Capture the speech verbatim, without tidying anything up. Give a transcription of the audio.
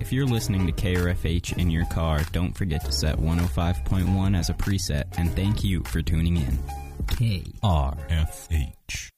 If you're listening to K R F H in your car, don't forget to set one oh five point one as a preset, and thank you for tuning in. K R F H.